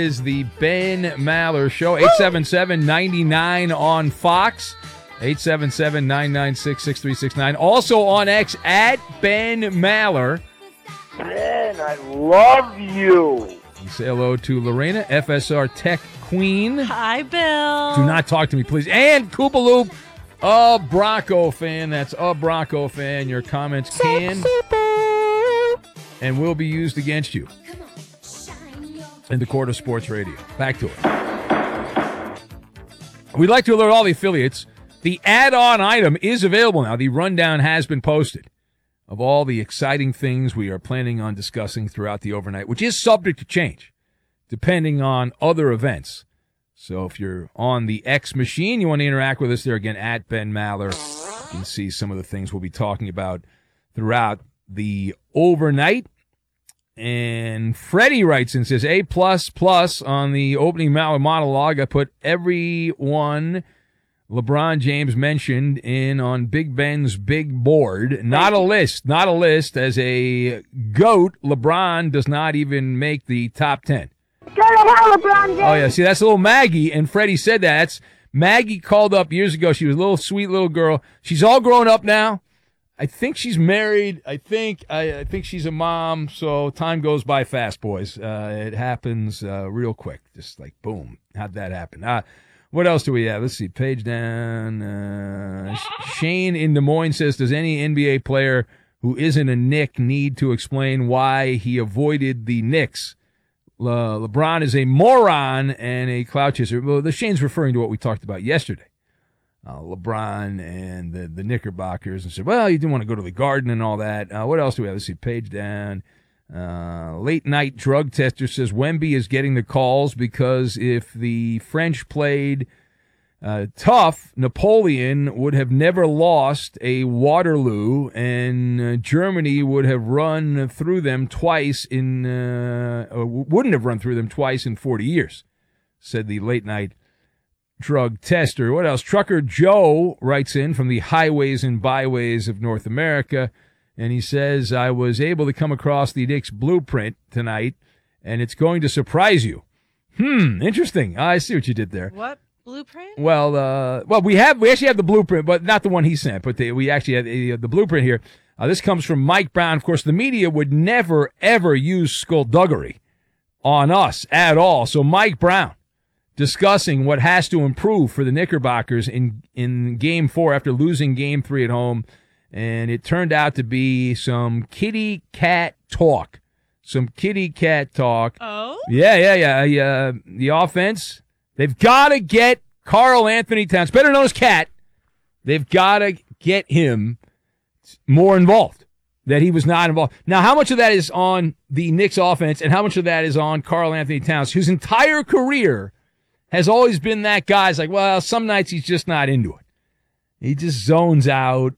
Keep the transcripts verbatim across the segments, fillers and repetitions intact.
Is the Ben Maller Show. eight seven seven, nine nine on Fox. eight seven seven, nine nine six, six three six nine. Also on X, at Ben Maller. Ben, I love you. Say hello to Lorena, F S R Tech Queen. Hi, Bill. Do not talk to me, please. And Koopaloop, a Bronco fan. That's a Bronco fan. Your comments can and will be used against you in the court of sports radio. Back to it. We'd like to alert all the affiliates. The add-on item is available now. The rundown has been posted of all the exciting things we are planning on discussing throughout the overnight, which is subject to change depending on other events. So if you're on the X machine, you want to interact with us there again, at Ben Maller. You can see some of the things we'll be talking about throughout the overnight. And Freddie writes and says, A plus plus on the opening Maller monologue. I put everyone LeBron James mentioned in on Big Ben's big board. Not a list, not a list. As a GOAT, LeBron does not even make the top ten. Go to hell, LeBron James. Oh, yeah. See, that's a little Maggie, and Freddie said that. That's Maggie called up years ago. She was a little sweet little girl. She's all grown up now. I think she's married. I think I, I think she's a mom. So time goes by fast, boys. Uh, it happens uh, real quick. Just like boom. How'd that happen? Uh, what else do we have? Let's see. Page down. Uh, Shane in Des Moines says, does any N B A player who isn't a Knick need to explain why he avoided the Knicks? Le- LeBron is a moron and a clout chaser. Well, the Shane's referring to what we talked about yesterday. Uh, LeBron and the, the Knickerbockers, and said, well, you didn't want to go to the Garden and all that. Uh, what else do we have? Let's see, page down. Uh, late night drug tester says Wemby is getting the calls because if the French played uh, tough, Napoleon would have never lost a Waterloo, and uh, Germany would have run through them twice in, uh, or wouldn't have run through them twice in forty years, said the late night drug tester. What else? Trucker Joe writes in from the highways and byways of North America, and he says, I was able to come across the Knicks blueprint tonight, and it's going to surprise you. Hmm, interesting. I see what you did there. What blueprint? Well, uh, well, we have we actually have the blueprint, but not the one he sent, but the, we actually have the, the blueprint here. Uh, this comes from Mike Brown. Of course, the media would never, ever use skullduggery on us at all. So Mike Brown discussing what has to improve for the Knickerbockers in, in game four after losing game three at home. And it turned out to be some kitty cat talk. Some kitty cat talk. Oh? Yeah, yeah, yeah. yeah. The offense, they've got to get Karl Anthony Towns, better known as Cat. They've got to get him more involved, that he was not involved. Now, how much of that is on the Knicks offense and how much of that is on Karl Anthony Towns, whose entire career has always been that guy. It's like, well, some nights he's just not into it. He just zones out,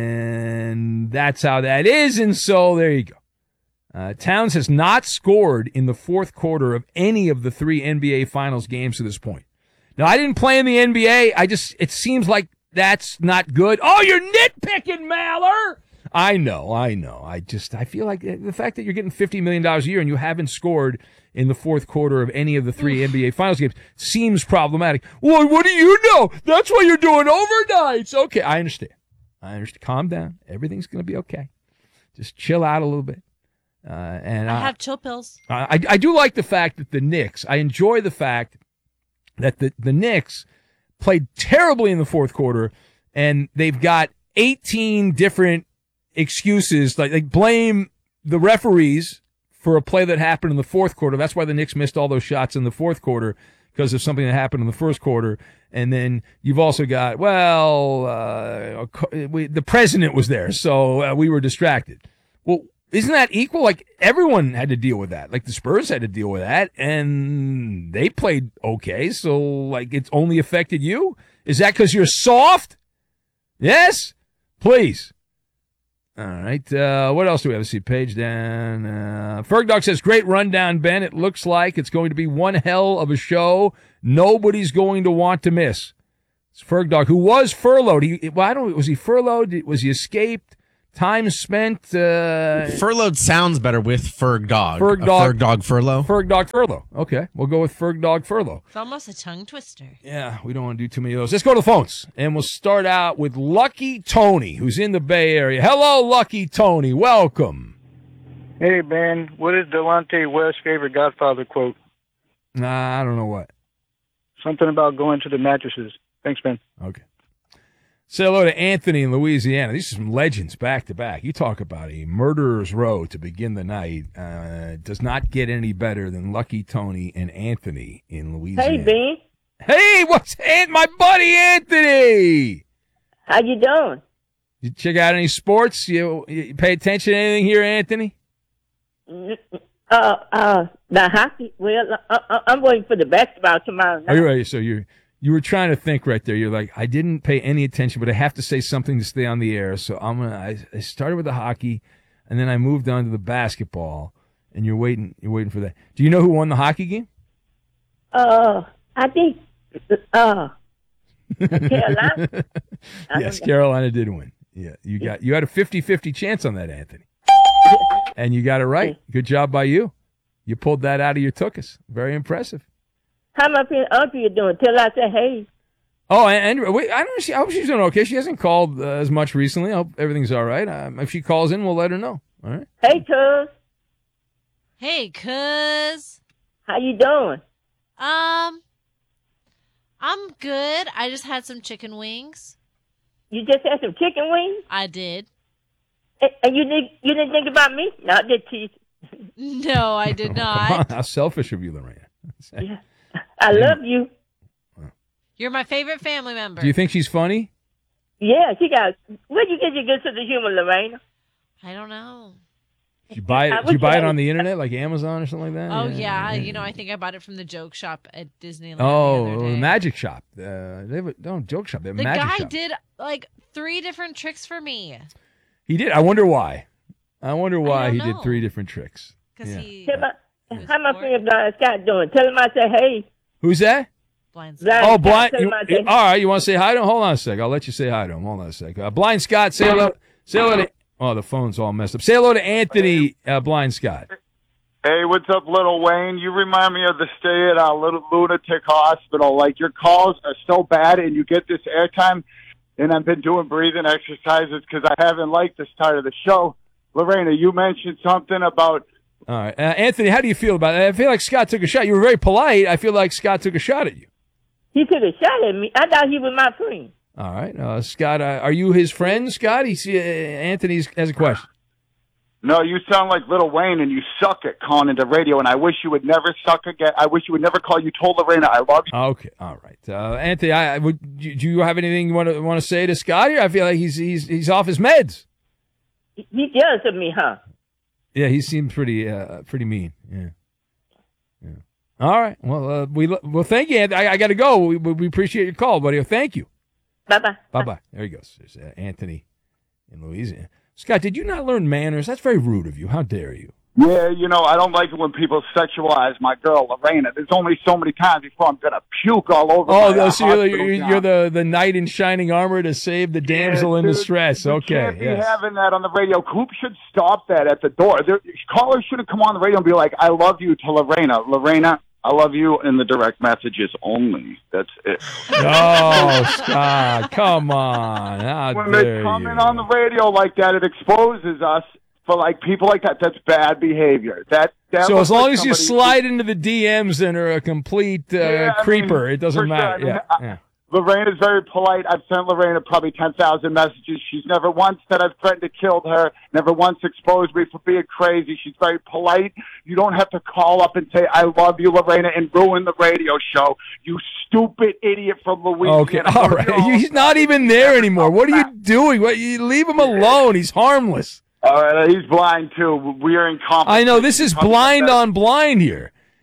and that's how that is. And so there you go. Uh, Towns has not scored in the fourth quarter of any of the three N B A Finals games to this point. Now, I didn't play in the N B A. I just, it seems like that's not good. Oh, you're nitpicking, Maller! I know, I know. I just, I feel like the fact that you're getting fifty million dollars a year and you haven't scored in the fourth quarter of any of the three N B A Finals games seems problematic. Well, what do you know? That's why you're doing overnights. Okay, I understand. I understand. Calm down. Everything's going to be okay. Just chill out a little bit. Uh, and I uh, have chill pills. I, I do like the fact that the Knicks, I enjoy the fact that the, the Knicks played terribly in the fourth quarter, and they've got eighteen different excuses. Like, they blame the referees for a play that happened in the fourth quarter. That's why the Knicks missed all those shots in the fourth quarter, because of something that happened in the first quarter. And then you've also got, well, uh, we, the president was there, so uh, we were distracted. Well, isn't that equal? Like, everyone had to deal with that. Like, the Spurs had to deal with that, and they played okay. So, like, it's only affected you? Is that because you're soft? Yes? Please. All right. Uh, what else do we have? Let's see. Page down. Uh, Fergdog says, great rundown, Ben. It looks like it's going to be one hell of a show nobody's going to want to miss. It's Fergdog, who was furloughed. He, well, I don't know. Was he furloughed? Was he escaped time spent. Uh, Furloughed sounds better with Ferg Dog. Ferg A Dog. Ferg Dog Furlough. Ferg Dog Furlough. Okay, we'll go with Ferg Dog Furlough. It's almost a tongue twister. Yeah, we don't want to do too many of those. Let's go to the phones, and we'll start out with Lucky Tony, who's in the Bay Area. Hello, Lucky Tony. Welcome. Hey, Ben, what is Delonte West's favorite Godfather quote? Nah, I don't know what. Something about going to the mattresses. Thanks, Ben. Okay. Say hello to Anthony in Louisiana. These are some legends back to back. You talk about a murderer's row to begin the night. Uh, does not get any better than Lucky Tony and Anthony in Louisiana. Hey, Ben. Hey, what's Ant? My buddy Anthony. How you doing? You check out any sports? You, you pay attention to anything here, Anthony? Uh, uh, the hockey. Well, uh, uh, I'm waiting for the basketball tomorrow night. Are you ready? So you you were trying to think right there. You're like, I didn't pay any attention, but I have to say something to stay on the air. So I'm gonna. I, I started with the hockey, and then I moved on to the basketball. And you're waiting. You're waiting for that. Do you know who won the hockey game? Uh, I think. Uh, Carolina. Yes, Carolina did win. Yeah, you got you had a fifty-fifty chance on that, Anthony. And you got it right. Good job by you. You pulled that out of your tuchus. Very impressive. How my friend Audrey doing? Till I say hey. Oh, and, and wait, I don't. She, I hope she's doing okay. She hasn't called uh, as much recently. I hope everything's all right. Um, if she calls in, we'll let her know. All right. Hey, cuz. Hey, cuz. How you doing? Um, I'm good. I just had some chicken wings. You just had some chicken wings? I did. And and you didn't you didn't think about me? No, I did tease. No, I did Oh, come not. on. How selfish of you, Lorena. Yeah. I love you. You're my favorite family member. Do you think she's funny? Yeah, she got. Where'd you get your good sense of humor, Lorena? I don't know. Did you buy it? I Did you wish buy I- it on the internet, like Amazon or something like that? Oh, yeah. You know, I think I bought it from the joke shop at Disneyland. Oh, the, other the day. Magic Shop. Uh, they have a, don't joke shop. They have a The magic guy shop. did like three different tricks for me. He did. I wonder why. I wonder why don't he did know. three different tricks. Because Yeah. he. Tell my, It was how my bored. friend Blind Scott doing? Tell him I say hey. Who's that? Blind Blind Oh, Scott, blind. tell You, him I you- say all right, you want to say hi to him? Hold on a sec. I'll let you say hi to him. Hold on a sec. Uh, blind Scott, say hello. Say hello to. Oh, the phone's all messed up. Say hello to Anthony. Uh, blind Scott. Hey, what's up, Little Wayne? You remind me of the stay at a little lunatic hospital. Like, your calls are so bad, and you get this airtime, and I've been doing breathing exercises because I haven't liked the start of the show. Lorena, you mentioned something about... All right, uh, Anthony. How do you feel about it? I feel like Scott took a shot. You were very polite. I feel like Scott took a shot at you. He took a shot at me. I thought he was my friend. All right, uh, Scott. Uh, are you his friend, Scott? He see, uh, Anthony has a question. No, you sound like Little Wayne, and you suck at calling into radio, and I wish you would never suck again. I wish you would never call. You told Lorena, I love you. Okay, all right, uh, Anthony. I, I would. Do you have anything you want to want to say to Scott here? I feel like he's he's he's off his meds. He, he jealous of me, huh? Yeah, he seems pretty uh, pretty mean. Yeah, yeah. All right. Well, uh, we well, thank you. Anthony. I, I got to go. We, we appreciate your call, buddy. Thank you. Bye-bye. Bye bye. There he goes. There's uh, Anthony in Louisiana. Scott, did you not learn manners? That's very rude of you. How dare you? Yeah, you know, I don't like it when people sexualize my girl, Lorena. There's only so many times before I'm going to puke all over Oh, my no, uh, so you're, hospital you're, gown. you're the, the knight in shining armor to save the damsel Yeah, in dude, distress. You Okay. can't be Yes. having that on the radio. Coop should stop that at the door. There, callers shouldn't come on the radio and be like, I love you to Lorena. Lorena, I love you in the direct messages only. That's it. Oh, Scott, come on. How When dare they come you. in on the radio like that, it exposes us for like people like that. That's bad behavior. That, that So looks as long like as you somebody- slide into the D Ms and are a complete uh, Yeah, I creeper, mean, it doesn't for sure. matter. I mean, Yeah, I- yeah. Lorena's very polite. I've sent Lorena probably ten thousand messages. She's never once said I've threatened to kill her, never once exposed me for being crazy. She's very polite. You don't have to call up and say, I love you, Lorena, and ruin the radio show. You stupid idiot from Louisiana. Okay, all right. He's not even there anymore. What are you doing? What, you leave him alone. He's harmless. All right, he's blind, too. We are in competition. I know. This is blind on blind here.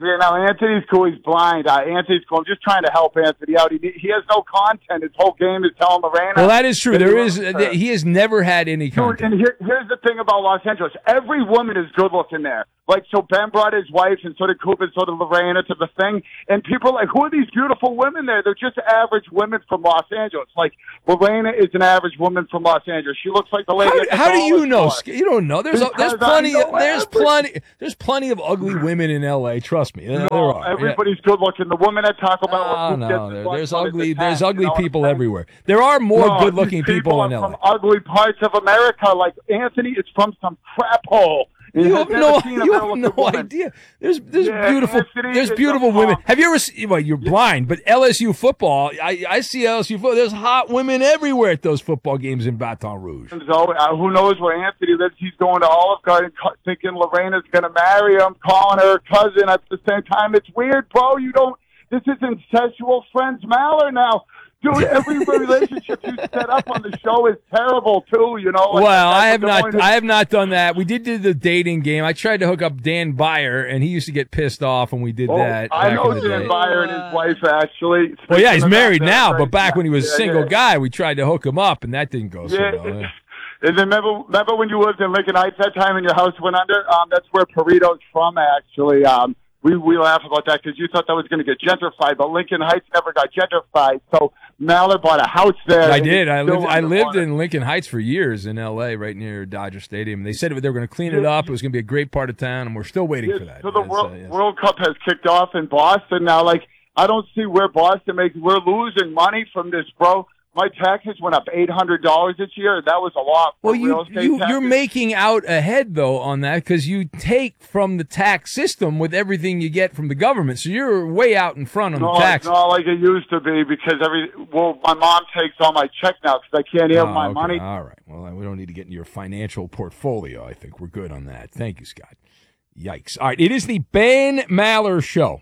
Yeah, now Anthony's cool. He's blind. Uh, Anthony's cool. I'm just trying to help Anthony out. He he has no content. His whole game is telling Lorena. Well, that is true. that There he is. loves her. He has never had any Dude, content. and here, here's the thing about Los Angeles. Every woman is good looking there. Like, so Ben brought his wife, and so did Cooper, and so did Lorena to the thing. And people are like, who are these beautiful women there? They're just average women from Los Angeles. Like, Lorena is an average woman from Los Angeles. She looks like the lady at the How, how do you dollar know? store. You don't know. There's a, there's Because I plenty. know There's every- plenty. There's plenty of ugly women in L A. Trust me. There No, are. everybody's good looking. The woman at Taco Bell. Oh, who no, gets there, the there's butt ugly. is the There's tank, ugly you know what I'm people saying? everywhere. There are more No, good-looking these people are in L A. from ugly parts of America. Like Anthony is from some crap hole. He You has have never no, seen a you have real no good woman. idea. There's there's Yeah, beautiful Anthony there's is beautiful a women. punk. Have you ever seen? Well, you're blind, but L S U football. I, I see L S U football. There's hot women everywhere at those football games in Baton Rouge. So uh, who knows where Anthony lives? He's going to Olive Garden, cu- thinking Lorena's going to marry him, calling her cousin at the same time. It's weird, bro. You don't. This is incestual friends Maller now. Dude, every relationship you set up on the show is terrible too. You know. Like, Well, that's I have what not. they're going I to- have not done that. We did do the dating game. I tried to hook up Dan Byer, and he used to get pissed off when we did Oh, that. I back know in the Dan day. Byer and his wife actually. Well, yeah, he's Speaking of married that, now, they're but back great. when he was a Yeah, single yeah. guy, we tried to hook him up, and that didn't go so Yeah. well. Yeah. And then remember, remember when you lived in Lincoln Heights that time and your house went under? Um, that's where Perito's from, actually. Um, we we laugh about that because you thought that was going to get gentrified, but Lincoln Heights never got gentrified. So Mallard bought a house there. I and did. it's I still lived. I lived underwater. in Lincoln Heights for years in L A, right near Dodger Stadium. They said they were going to clean it up. It was going to be a great part of town, and we're still waiting Yeah, for that. So the It's, World, uh, yes. World Cup has kicked off in Boston now. Like, I don't see where Boston makes. We're losing money from this, bro. My taxes went up eight hundred dollars this year. That was a lot for Well, you, real estate you taxes. you're making out ahead though on that because you take from the tax system with everything you get from the government, so you're way out in front on No, the tax. it's not like it used to be because every well, my mom takes all my check now because I can't have Oh, my okay. money. All right. Well, we don't need to get into your financial portfolio. I think we're good on that. Thank you, Scott. Yikes. All right. It is the Ben Maller Show.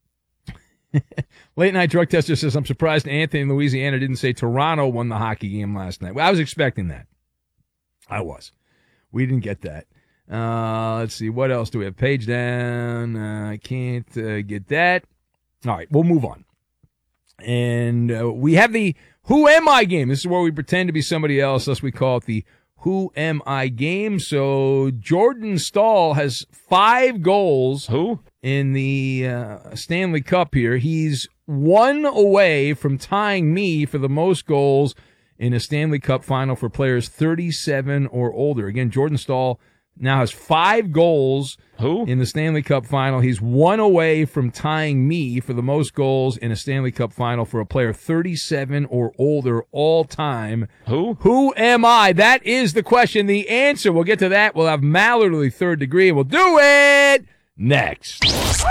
Late night drug tester says, I'm surprised Anthony in Louisiana didn't say Toronto won the hockey game last night. Well, I was expecting that. I was. We didn't get that. Uh, let's see. What else do we have? Page down. Uh, I can't uh, get that. All right. We'll move on. And uh, we have the Who Am I game. This is where we pretend to be somebody else. Thus, we call it the Who Am I game. So Jordan Stahl has five goals. Who? In the uh, Stanley Cup here. He's one away from tying me for the most goals in a Stanley Cup final for players thirty-seven or older. Again, Jordan Stahl now has five goals Who? in the Stanley Cup final. He's one away from tying me for the most goals in a Stanley Cup final for a player thirty-seven or older all time. Who? Who am I? That is the question. The answer, we'll get to that. We'll have Mallerly third degree. We'll do it next.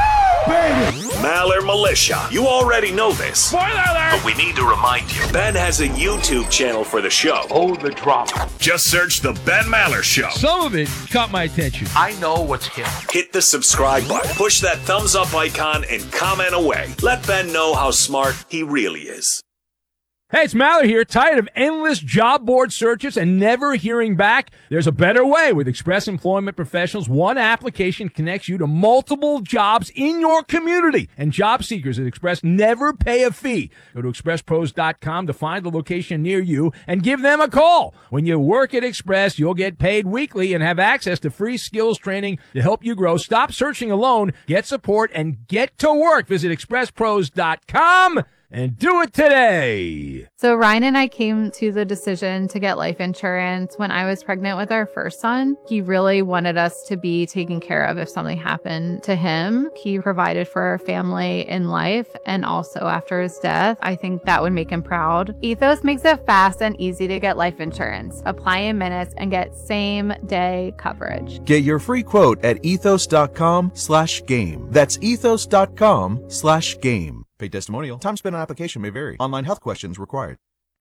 Maller Militia. You already know this. Spoiler alert! But we need to remind you. Ben has a YouTube channel for the show. Oh, the drama. Just search The Ben Maller Show. Some of it caught my attention. I know what's hip. Hit the subscribe button, push that thumbs up icon, and comment away. Let Ben know how smart he really is. Hey, it's Maller here. Tired of endless job board searches and never hearing back? There's a better way. With Express Employment Professionals, one application connects you to multiple jobs in your community. And job seekers at Express never pay a fee. Go to express pros dot com to find the location near you and give them a call. When you work at Express, you'll get paid weekly and have access to free skills training to help you grow. Stop searching alone. Get support and get to work. Visit express pros dot com. And do it today. So Ryan and I came to the decision to get life insurance when I was pregnant with our first son. He really wanted us to be taken care of if something happened to him. He provided for our family in life and also after his death. I think that would make him proud. Ethos makes it fast and easy to get life insurance. Apply in minutes and get same day coverage. Get your free quote at ethos.com slash game. That's ethos.com slash game. Paid testimonial. Time spent on application may vary. Online health questions required.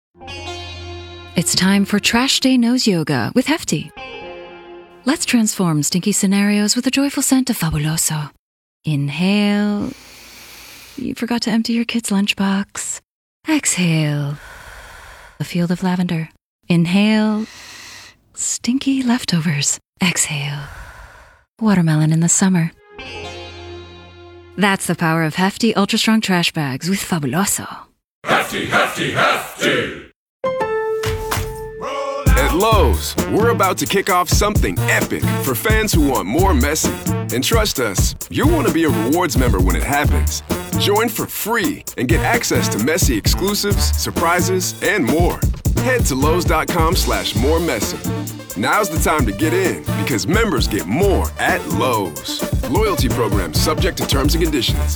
It's time for Trash Day Nose Yoga with Hefty. Let's transform stinky scenarios with a joyful scent of Fabuloso. Inhale. You forgot to empty your kid's lunchbox. Exhale. A field of lavender. Inhale. Stinky leftovers. Exhale. Watermelon in the summer. That's the power of hefty, ultra strong trash bags with Fabuloso. Hefty, hefty, hefty! At Lowe's, we're about to kick off something epic for fans who want more messy. And trust us, you'll want to be a rewards member when it happens. Join for free and get access to messy exclusives, surprises, and more. Head to Lowe's.com slash more messy. Now's the time to get in because members get more at Lowe's. Loyalty program subject to terms and conditions.